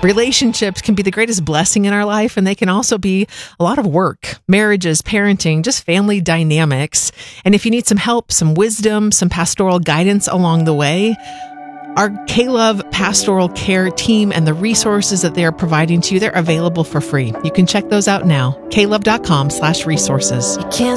Relationships can be the greatest blessing in our life, and they can also be a lot of work. Marriages, parenting, just family dynamics. And if you need some help, some wisdom, some pastoral guidance along the way, our K-Love Pastoral Care team and the resources that they are providing to you, they're available for free. You can check those out now. klove.com/resources.